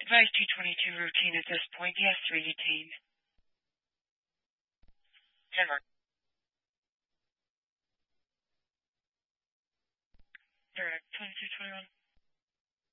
Advise 222 routine at this point. Yes, 3 detained. Denver. Direct 2221.